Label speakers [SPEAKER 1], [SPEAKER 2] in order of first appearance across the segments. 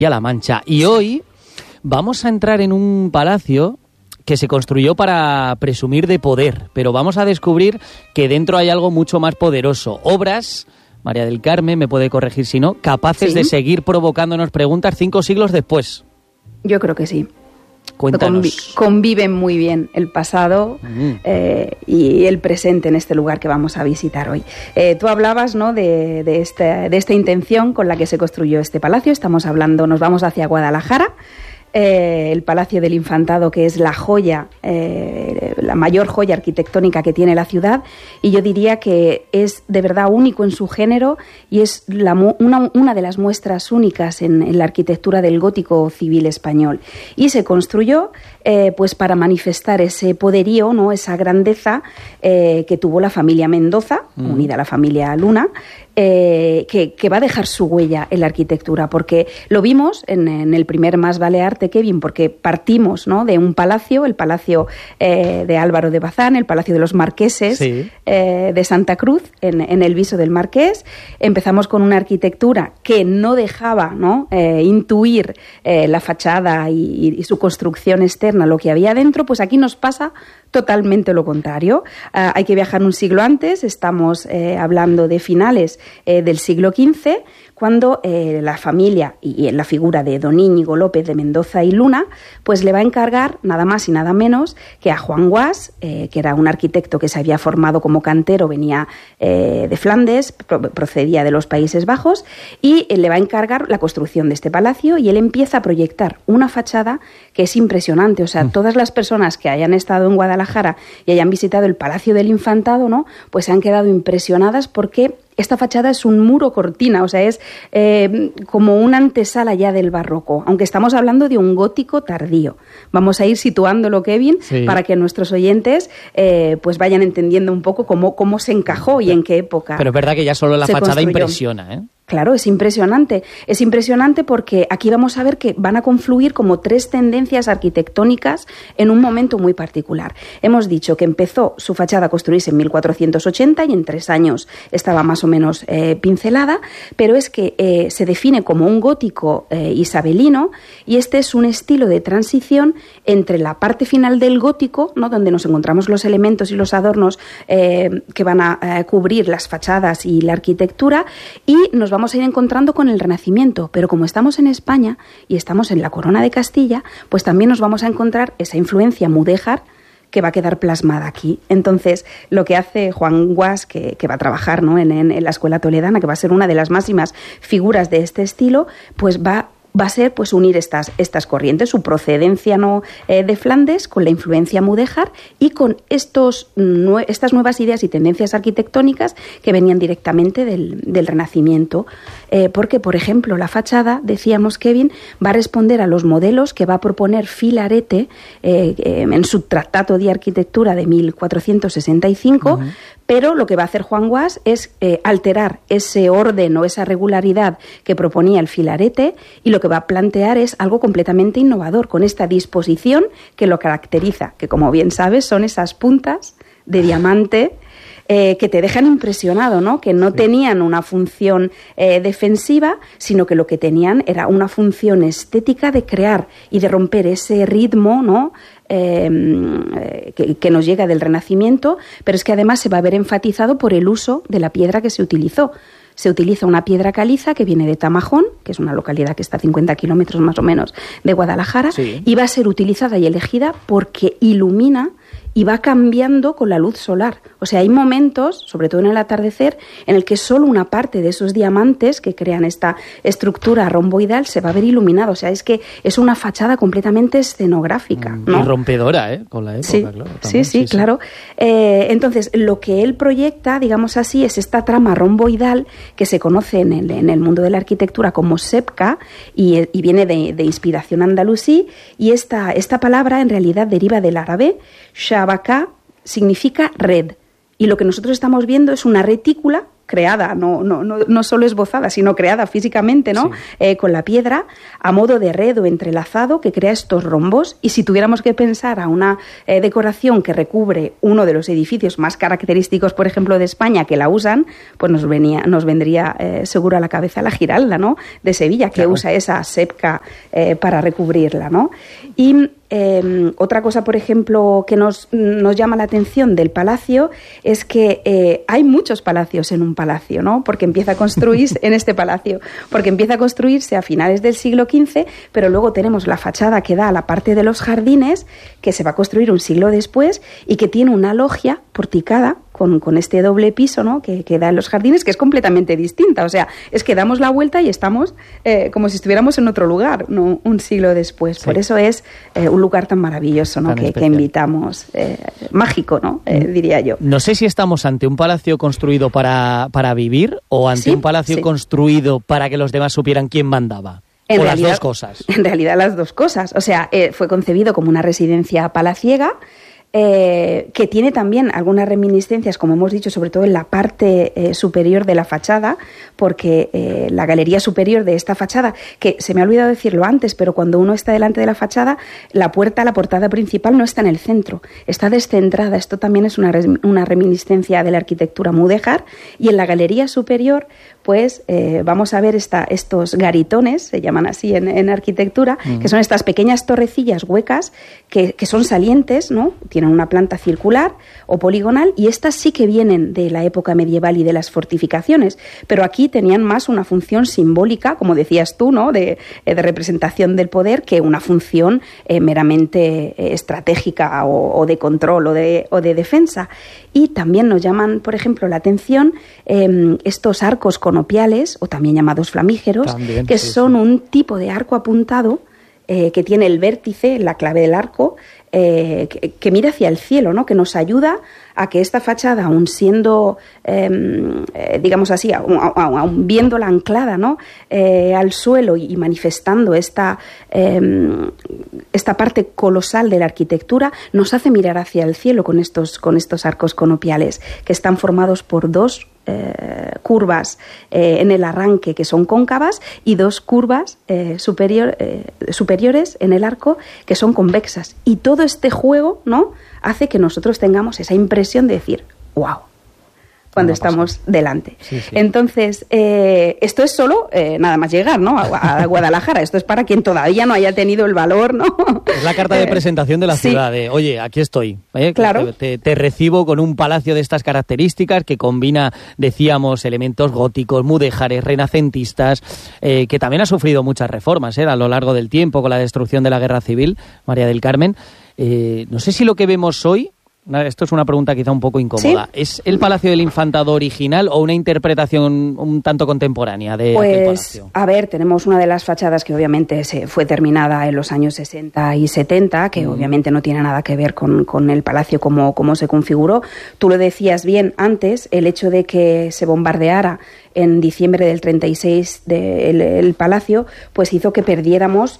[SPEAKER 1] La Mancha. Y hoy vamos a entrar en un palacio que se construyó para presumir de poder, pero vamos a descubrir que dentro hay algo mucho más poderoso. Obras, María del Carmen, me puede corregir si no, capaces de seguir provocándonos preguntas 5 siglos después.
[SPEAKER 2] Yo creo que sí.
[SPEAKER 1] Cuéntanos.
[SPEAKER 2] Conviven muy bien el pasado y el presente en este lugar que vamos a visitar hoy. Tú hablabas, ¿no?, de esta intención con la que se construyó este palacio. Nos vamos hacia Guadalajara. El Palacio del Infantado, que es la joya, la mayor joya arquitectónica que tiene la ciudad, y yo diría que es de verdad único en su género y es una de las muestras únicas en la arquitectura del gótico civil español. Y se construyó pues para manifestar ese poderío, ¿no?, esa grandeza que tuvo la familia Mendoza, unida a la familia Luna, que va a dejar su huella en la arquitectura, porque lo vimos en el primer Más vale arte, Kevin, porque partimos, ¿no?, de un palacio, el palacio de Álvaro de Bazán, el palacio de los marqueses de Santa Cruz, en el Viso del Marqués. Empezamos con una arquitectura que no dejaba, ¿no?, intuir la fachada y su construcción externa, lo que había dentro. Pues aquí nos pasa totalmente lo contrario. Hay que viajar un siglo antes, estamos hablando de finales del siglo XV, cuando la familia y en la figura de don Íñigo López de Mendoza y Luna, pues le va a encargar nada más y nada menos que a Juan Guas, que era un arquitecto que se había formado como cantero, venía de Flandes, procedía de los Países Bajos, y le va a encargar la construcción de este palacio, y él empieza a proyectar una fachada que es impresionante. O sea, todas las personas que hayan estado en Guadalajara y hayan visitado el Palacio del Infantado, ¿no?, pues se han quedado impresionadas, porque esta fachada es un muro cortina, o sea, es como una antesala ya del barroco, aunque estamos hablando de un gótico tardío. Vamos a ir situándolo, Kevin, para que nuestros oyentes pues vayan entendiendo un poco cómo se encajó y en qué época.
[SPEAKER 1] Pero es verdad que ya solo la fachada
[SPEAKER 2] construyó.
[SPEAKER 1] Impresiona, ¿eh?
[SPEAKER 2] Claro, es impresionante. Es impresionante porque aquí vamos a ver que van a confluir como 3 tendencias arquitectónicas en un momento muy particular. Hemos dicho que empezó su fachada a construirse en 1480 y en 3 años estaba más o menos pincelada, pero es que se define como un gótico isabelino, y este es un estilo de transición entre la parte final del gótico, ¿no?, donde nos encontramos los elementos y los adornos que van a cubrir las fachadas y la arquitectura, y nos vamos a ir encontrando con el Renacimiento. Pero como estamos en España y estamos en la Corona de Castilla, pues también nos vamos a encontrar esa influencia mudéjar que va a quedar plasmada aquí. Entonces, lo que hace Juan Guas, que va a trabajar, ¿no?, en la Escuela Toledana, que va a ser una de las máximas figuras de este estilo, pues va a ser pues unir estas corrientes, su procedencia, ¿no?, de Flandes, con la influencia mudéjar y con estas nuevas ideas y tendencias arquitectónicas que venían directamente del Renacimiento. Porque, por ejemplo, la fachada, decíamos, Kevin, va a responder a los modelos que va a proponer Filarete en su Tratado de Arquitectura de 1465, pero lo que va a hacer Juan Guas es alterar ese orden o esa regularidad que proponía el Filarete, y lo que va a plantear es algo completamente innovador, con esta disposición que lo caracteriza, que, como bien sabes, son esas puntas de diamante que te dejan impresionado, ¿no?, que no tenían una función defensiva, sino que lo que tenían era una función estética de crear y de romper ese ritmo, ¿no?, que nos llega del Renacimiento, pero es que además se va a ver enfatizado por el uso de la piedra que se utilizó. Se utiliza una piedra caliza que viene de Tamajón, que es una localidad que está a 50 kilómetros más o menos de Guadalajara, y va a ser utilizada y elegida porque ilumina y va cambiando con la luz solar. O sea, hay momentos, sobre todo en el atardecer, en el que solo una parte de esos diamantes que crean esta estructura romboidal se va a ver iluminado. O sea, es que es una fachada completamente escenográfica, ¿no?
[SPEAKER 1] Y rompedora, ¿eh?, con la época,
[SPEAKER 2] sí,
[SPEAKER 1] claro. También,
[SPEAKER 2] sí, claro. Entonces, lo que él proyecta, digamos así, es esta trama romboidal que se conoce en el mundo de la arquitectura como sepka, y viene de inspiración andalusí, y esta palabra en realidad deriva del árabe. Shabaka significa red, y lo que nosotros estamos viendo es una retícula creada, no solo esbozada, sino creada físicamente, ¿no? Sí. Con la piedra, a modo de red o entrelazado, que crea estos rombos. Y si tuviéramos que pensar a una decoración que recubre uno de los edificios más característicos, por ejemplo, de España, que la usan, pues nos vendría seguro a la cabeza la Giralda, ¿no? De Sevilla, que usa esa sepca para recubrirla, ¿no? Y otra cosa, por ejemplo, que nos llama la atención del palacio es que hay muchos palacios en un palacio, ¿no? Porque empieza a construirse en este palacio, porque empieza a construirse a finales del siglo XV, pero luego tenemos la fachada que da a la parte de los jardines, que se va a construir un siglo después y que tiene una logia porticada con este doble piso, ¿no? que da en los jardines, que es completamente distinta. O sea, es que damos la vuelta y estamos como si estuviéramos en otro lugar, ¿no? Un siglo después. Sí. Por eso es un lugar tan maravilloso, ¿no? que invitamos, mágico, ¿no? Diría yo.
[SPEAKER 1] No sé si estamos ante un palacio construido para vivir o ante un palacio construido para que los demás supieran quién mandaba. O las dos cosas.
[SPEAKER 2] En realidad las dos cosas. O sea, fue concebido como una residencia palaciega, que tiene también algunas reminiscencias, como hemos dicho, sobre todo en la parte superior de la fachada, porque la galería superior de esta fachada, que se me ha olvidado decirlo antes, pero cuando uno está delante de la fachada, la portada principal no está en el centro, está descentrada. Esto también es una reminiscencia de la arquitectura mudéjar. Y en la galería superior, pues vamos a ver estos garitones, se llaman así en arquitectura, que son estas pequeñas torrecillas huecas que son salientes, ¿no? Tienen una planta circular o poligonal, y estas sí que vienen de la época medieval y de las fortificaciones, pero aquí tenían más una función simbólica, como decías tú, ¿no? de representación del poder, que una función meramente estratégica o de control o de defensa. Y también nos llaman, por ejemplo, la atención estos arcos conopiales, o también llamados flamígeros, que son un tipo de arco apuntado que tiene el vértice, la clave del arco, que mira hacia el cielo, ¿no? Que nos ayuda a que esta fachada, aun siendo, digamos así, aun viéndola anclada, ¿no? Al suelo y manifestando esta parte colosal de la arquitectura, nos hace mirar hacia el cielo con estos arcos conopiales, que están formados por dos curvas en el arranque, que son cóncavas, y dos curvas superiores en el arco, que son convexas. Y todo este juego, ¿no?, hace que nosotros tengamos esa impresión de decir ¡wow!, cuando estamos delante. Sí. Entonces, esto es solo nada más llegar, ¿no?, a Guadalajara. Esto es para quien todavía no haya tenido el valor, ¿no?
[SPEAKER 1] Es la carta de presentación de la ciudad, de, oye, aquí estoy.
[SPEAKER 2] Claro.
[SPEAKER 1] Te recibo con un palacio de estas características que combina, decíamos, elementos góticos, mudéjares, renacentistas, que también ha sufrido muchas reformas a lo largo del tiempo con la destrucción de la Guerra Civil, María del Carmen. No sé si lo que vemos hoy, esto es una pregunta quizá un poco incómoda, ¿sí?, ¿es el Palacio del Infantado original o una interpretación un tanto contemporánea de aquel palacio?
[SPEAKER 2] A ver, tenemos una de las fachadas que obviamente fue terminada en los años 60 y 70, que obviamente no tiene nada que ver con el palacio como se configuró. Tú lo decías bien antes, el hecho de que se bombardeara en diciembre del 36 el palacio, pues hizo que perdiéramos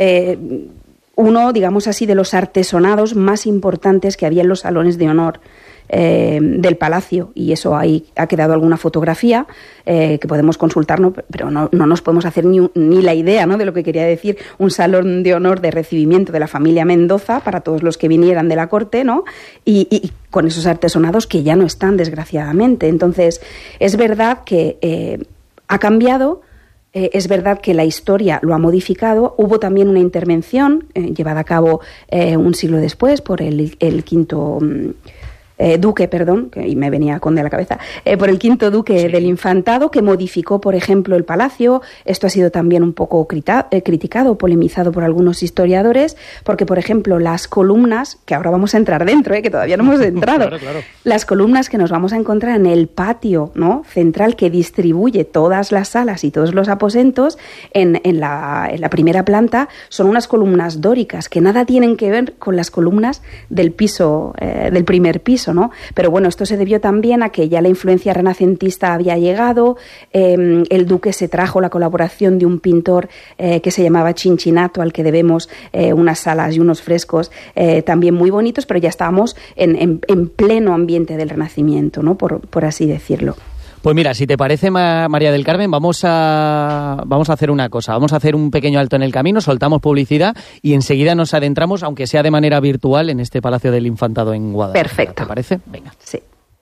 [SPEAKER 2] uno, digamos así, de los artesonados más importantes que había en los salones de honor del palacio, y eso ahí ha quedado alguna fotografía que podemos consultar, ¿no? Pero no nos podemos hacer ni la idea, ¿no?, de lo que quería decir un salón de honor de recibimiento de la familia Mendoza para todos los que vinieran de la corte, ¿no? Y con esos artesonados que ya no están, desgraciadamente. Entonces, es verdad que ha cambiado. Es verdad que la historia lo ha modificado. Hubo también una intervención llevada a cabo un siglo después por el quinto duque, y me venía Conde a la cabeza, por el quinto duque del Infantado, que modificó, por ejemplo, el palacio. Esto ha sido también un poco criticado, polemizado por algunos historiadores, porque, por ejemplo, las columnas, que ahora vamos a entrar dentro, que todavía no hemos entrado,
[SPEAKER 1] claro.
[SPEAKER 2] Las columnas que nos vamos a encontrar en el patio, ¿no?, central, que distribuye todas las salas y todos los aposentos, en la primera planta, son unas columnas dóricas que nada tienen que ver con las columnas del primer piso, ¿no? Pero bueno, esto se debió también a que ya la influencia renacentista había llegado. El duque se trajo la colaboración de un pintor que se llamaba Cincinnato, al que debemos unas salas y unos frescos también muy bonitos, pero ya estábamos en pleno ambiente del Renacimiento, ¿no?, por así decirlo.
[SPEAKER 1] Pues mira, si te parece, María del Carmen, vamos a hacer una cosa. Vamos a hacer un pequeño alto en el camino, soltamos publicidad y enseguida nos adentramos, aunque sea de manera virtual, en este Palacio del Infantado en Guadalajara.
[SPEAKER 2] Perfecto.
[SPEAKER 1] ¿Te parece? Venga.
[SPEAKER 2] Sí.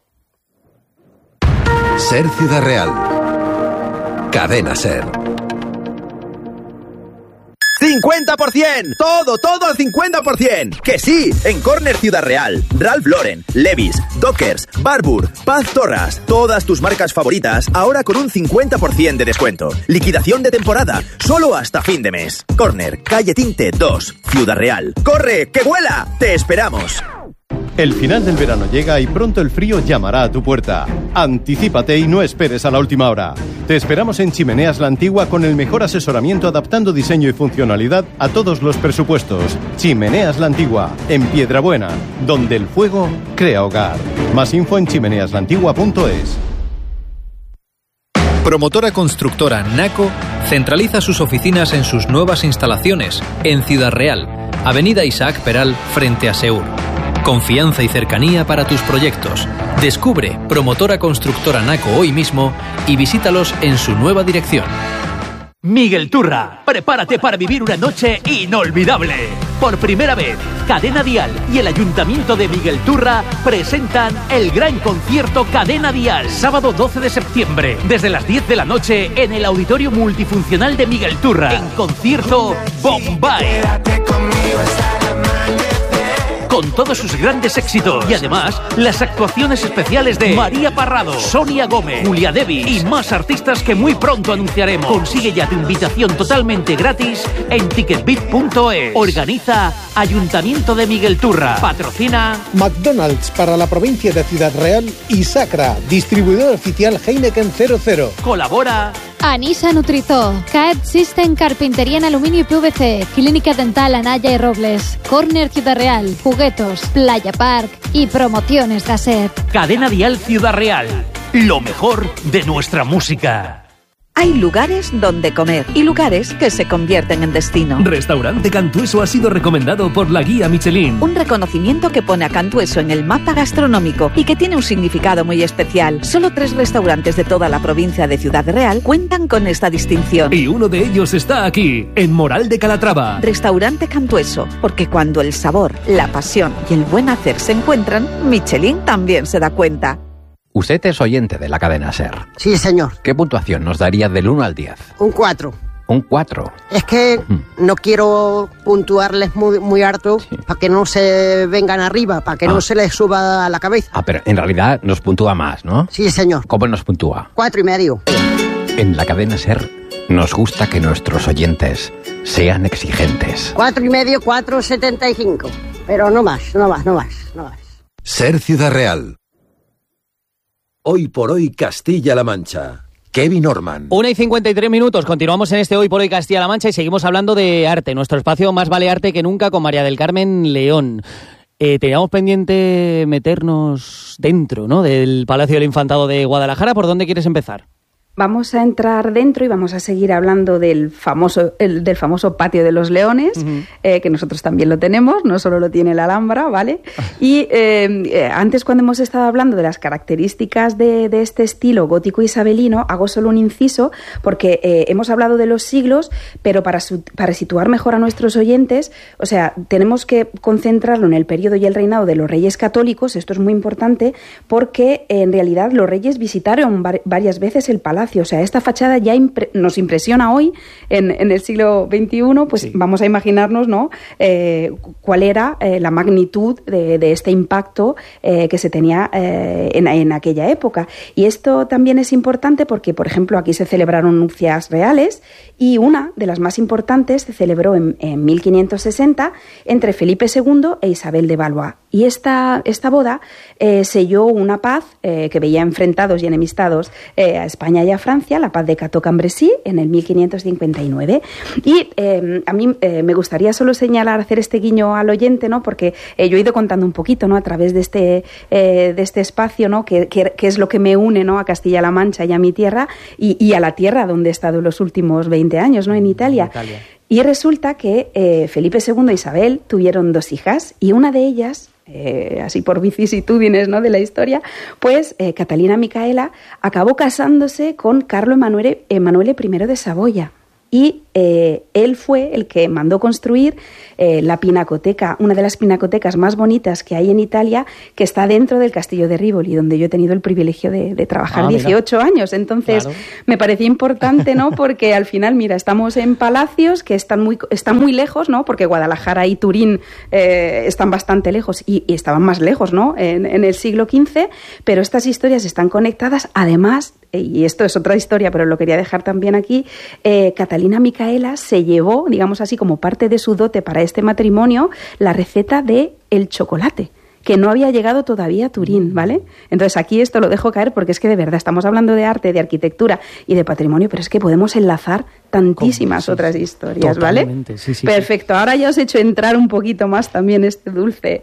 [SPEAKER 3] Ser Ciudad Real. Cadena Ser.
[SPEAKER 4] 50%, todo al 50%. Que sí, en Corner Ciudad Real, Ralph Lauren, Levi's, Dockers, Barbour, Paz Torras, todas tus marcas favoritas, ahora con un 50% de descuento. Liquidación de temporada, solo hasta fin de mes. Corner, calle Tinte 2, Ciudad Real. ¡Corre, que vuela! ¡Te esperamos!
[SPEAKER 5] El final del verano llega y pronto el frío llamará a tu puerta. Anticípate y no esperes a la última hora. Te esperamos en Chimeneas La Antigua con el mejor asesoramiento adaptando diseño y funcionalidad a todos los presupuestos. Chimeneas La Antigua, en Piedrabuena, donde el fuego crea hogar. Más info en chimeneaslantigua.es.
[SPEAKER 6] Promotora constructora Naco centraliza sus oficinas en sus nuevas instalaciones en Ciudad Real, Avenida Isaac Peral, frente a Seur. Confianza y cercanía para tus proyectos. Descubre Promotora Constructora Naco hoy mismo y visítalos en su nueva dirección.
[SPEAKER 7] Miguel Turra, prepárate para vivir una noche inolvidable. Por primera vez, Cadena Dial y el Ayuntamiento de Miguel Turra presentan el gran concierto Cadena Dial. Sábado 12 de septiembre, desde las 10 de la noche, en el Auditorio Multifuncional de Miguel Turra. En concierto Bombay. Con todos sus grandes éxitos y además las actuaciones especiales de María Parrado, Sonia Gómez, Julia Devis y más artistas que muy pronto anunciaremos. Consigue ya tu invitación totalmente gratis en ticketbit.es. Organiza Ayuntamiento de Miguel Turra. Patrocina
[SPEAKER 8] McDonald's para la provincia de Ciudad Real y Sacra, distribuidor oficial Heineken 00.
[SPEAKER 7] Colabora
[SPEAKER 9] Anisa Nutrizó, CAED System Carpintería en Aluminio y PVC, Clínica Dental Anaya y Robles, Corner Ciudad Real, Juguetos, Playa Park y Promociones Gasset.
[SPEAKER 7] Cadena Dial Ciudad Real, lo mejor de nuestra música.
[SPEAKER 10] Hay lugares donde comer y lugares que se convierten en destino.
[SPEAKER 11] Restaurante Cantueso ha sido recomendado por la guía Michelin.
[SPEAKER 10] Un reconocimiento que pone a Cantueso en el mapa gastronómico y que tiene un significado muy especial. Solo 3 restaurantes de toda la provincia de Ciudad Real cuentan con esta distinción.
[SPEAKER 11] Y uno de ellos está aquí, en Moral de Calatrava.
[SPEAKER 10] Restaurante Cantueso, porque cuando el sabor, la pasión y el buen hacer se encuentran, Michelin también se da cuenta.
[SPEAKER 12] Usted es oyente de la cadena SER.
[SPEAKER 13] Sí, señor.
[SPEAKER 12] ¿Qué puntuación nos daría del 1 al 10?
[SPEAKER 13] Un 4.
[SPEAKER 12] ¿Un 4?
[SPEAKER 13] Es que no quiero puntuarles muy harto para que no se vengan arriba, para que no se les suba a la cabeza.
[SPEAKER 12] Pero en realidad nos puntúa más, ¿no?
[SPEAKER 13] Sí, señor.
[SPEAKER 12] ¿Cómo nos puntúa?
[SPEAKER 13] 4,5.
[SPEAKER 12] En la cadena SER nos gusta que nuestros oyentes sean exigentes.
[SPEAKER 13] 4,5, 4,75. Pero no más.
[SPEAKER 3] Ser Ciudad Real. Hoy por hoy Castilla-La Mancha. Kevin Orman.
[SPEAKER 1] 1:53. Continuamos en este Hoy por Hoy Castilla-La Mancha y seguimos hablando de arte. Nuestro espacio más vale arte que nunca con María del Carmen León. Teníamos pendiente meternos dentro, ¿no?, del Palacio del Infantado de Guadalajara. ¿Por dónde quieres empezar?
[SPEAKER 2] Vamos a entrar dentro y vamos a seguir hablando del famoso Patio de los Leones, que nosotros también lo tenemos, no solo lo tiene la Alhambra, ¿vale? Y antes, cuando hemos estado hablando de las características de este estilo gótico isabelino, hago solo un inciso, porque hemos hablado de los siglos, pero para situar mejor a nuestros oyentes, o sea, tenemos que concentrarlo en el periodo y el reinado de los reyes católicos. Esto es muy importante, porque en realidad los reyes visitaron varias veces el palacio. O sea, esta fachada ya nos impresiona hoy, en el siglo XXI, pues sí. Vamos a imaginarnos, ¿no?, cuál era la magnitud de este impacto que se tenía en aquella época. Y esto también es importante porque, por ejemplo, aquí se celebraron nupcias reales y una de las más importantes se celebró en 1560 entre Felipe II e Isabel de Valois. Y esta boda selló una paz que veía enfrentados y enemistados a España y a Francia, la paz de Cateau-Cambrésis, en el 1559. Y a mí me gustaría solo hacer este guiño al oyente, ¿no?, porque yo he ido contando un poquito, ¿no?, a través de este espacio, ¿no?, que es lo que me une, ¿no?, a Castilla-La Mancha y a mi tierra y a la tierra donde he estado los últimos 20 años, ¿no?, en Italia. Y resulta que Felipe II e Isabel tuvieron 2 hijas y una de ellas así por vicisitudines, ¿no?, de la historia, pues Catalina Micaela acabó casándose con Carlo Emanuele I de Saboya. Y él fue el que mandó construir la pinacoteca, una de las pinacotecas más bonitas que hay en Italia, que está dentro del castillo de Rivoli, donde yo he tenido el privilegio de trabajar 18 años. Entonces, me parecía importante, ¿no?, porque al final, mira, estamos en palacios que están muy lejos, ¿no?, porque Guadalajara y Turín están bastante lejos y estaban más lejos, ¿no?, en el siglo XV, pero estas historias están conectadas. Además, y esto es otra historia, pero lo quería dejar también aquí, Catalina Micaela se llevó, digamos así, como parte de su dote para este matrimonio, la receta de el chocolate, que no había llegado todavía a Turín, ¿vale? Entonces aquí esto lo dejo caer porque es que de verdad estamos hablando de arte, de arquitectura y de patrimonio, pero es que podemos enlazar tantísimas otras historias, ¿vale? Sí, perfecto. Ahora ya os he hecho entrar un poquito más también este dulce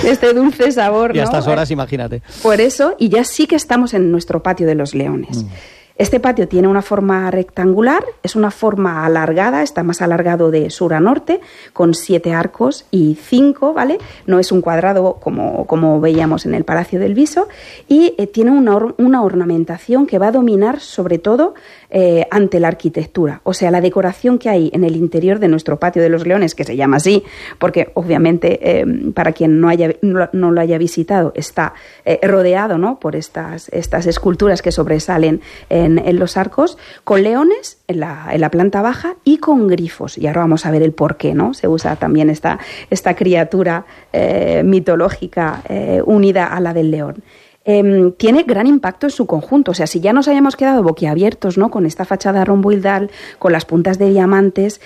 [SPEAKER 2] sabor, ¿no?
[SPEAKER 1] Y a estas horas, imagínate.
[SPEAKER 2] Por eso, y ya sí que estamos en nuestro patio de los Leones. Este patio tiene una forma rectangular, es una forma alargada, está más alargado de sur a norte, con 7 arcos y 5, ¿vale? No es un cuadrado como veíamos en el Palacio del Viso, y tiene una ornamentación que va a dominar sobre todo ante la arquitectura. O sea, la decoración que hay en el interior de nuestro patio de los Leones, que se llama así, porque obviamente para quien no lo haya visitado, está rodeado, ¿no?, por estas esculturas que sobresalen en los arcos, con leones en la planta baja y con grifos. Y ahora vamos a ver el por qué, ¿no? Se usa también esta criatura mitológica unida a la del león. Tiene gran impacto en su conjunto. O sea, si ya nos habíamos quedado boquiabiertos, ¿no?, con esta fachada romboidal, con las puntas de diamantes,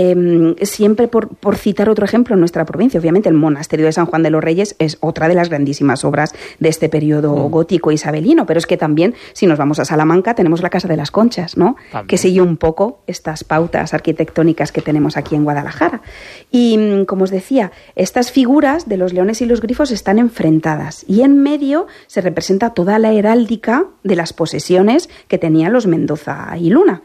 [SPEAKER 2] siempre por citar otro ejemplo en nuestra provincia, obviamente el monasterio de San Juan de los Reyes es otra de las grandísimas obras de este periodo gótico isabelino, pero es que también, si nos vamos a Salamanca, tenemos la Casa de las Conchas, ¿no?, que sigue un poco estas pautas arquitectónicas que tenemos aquí en Guadalajara. Y, como os decía, estas figuras de los leones y los grifos están enfrentadas, y en medio se representa toda la heráldica de las posesiones que tenían los Mendoza y Luna.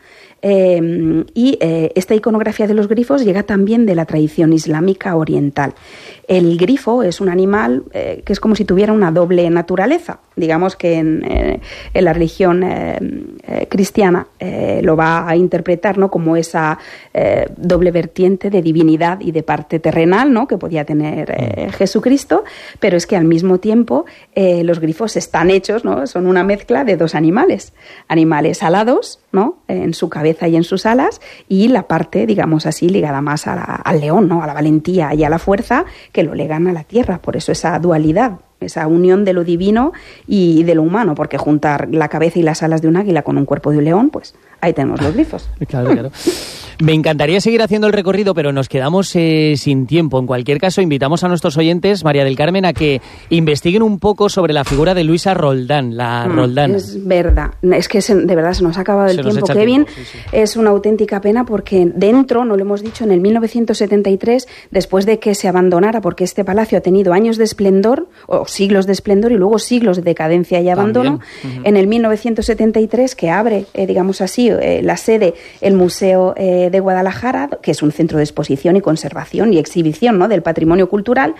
[SPEAKER 2] Esta iconografía de los grifos llega también de la tradición islámica oriental. El grifo es un animal que es como si tuviera una doble naturaleza. Digamos que en la religión cristiana lo va a interpretar, ¿no?, como esa doble vertiente de divinidad y de parte terrenal, ¿no?, que podía tener Jesucristo, pero es que al mismo tiempo los grifos están hechos, ¿no?, son una mezcla de dos animales alados, ¿no?, en su cabeza y en sus alas, y la parte, digamos así, ligada más al león, ¿no?, a la valentía y a la fuerza, que lo legan a la tierra. Por eso esa dualidad, esa unión de lo divino y de lo humano, porque juntar la cabeza y las alas de un águila con un cuerpo de un león, pues ahí tenemos los grifos.
[SPEAKER 1] Claro. Me encantaría seguir haciendo el recorrido, pero nos quedamos sin tiempo. En cualquier caso, invitamos a nuestros oyentes, María del Carmen, a que investiguen un poco sobre la figura de Luisa Roldán, la Roldana.
[SPEAKER 2] Es verdad, es que de verdad se nos ha acabado el tiempo, Kevin. Sí. Es una auténtica pena porque dentro, no lo hemos dicho, en el 1973, después de que se abandonara, porque este palacio ha tenido años de esplendor, o siglos de esplendor, y luego siglos de decadencia y abandono, en el 1973, que abre, digamos así, la sede, el Museo de Guadalajara, que es un centro de exposición y conservación y exhibición, ¿no?, del patrimonio cultural.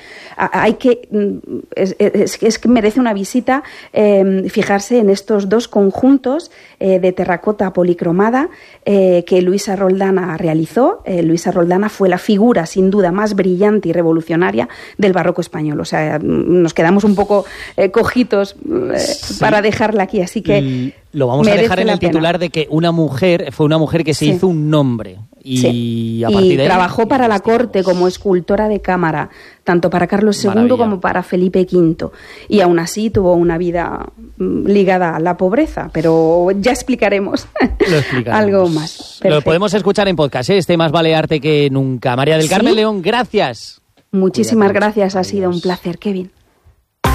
[SPEAKER 2] Es que merece una visita fijarse en estos dos conjuntos de terracota policromada que Luisa Roldana realizó. Luisa Roldana fue la figura sin duda más brillante y revolucionaria del barroco español. O sea, nos quedamos un poco cojitos para dejarla aquí, así que
[SPEAKER 1] lo vamos a dejar en el titular de que fue una mujer que se hizo un nombre y a partir de ahí
[SPEAKER 2] trabajó para la corte como escultora de cámara, tanto para Carlos II como para Felipe V, y aún así tuvo una vida ligada a la pobreza, pero ya explicaremos algo más. Perfecto.
[SPEAKER 1] Lo podemos escuchar en podcast, Este Más Vale Arte que Nunca. María del Carmen León, gracias.
[SPEAKER 2] Muchísimas gracias, ha sido un placer, Kevin.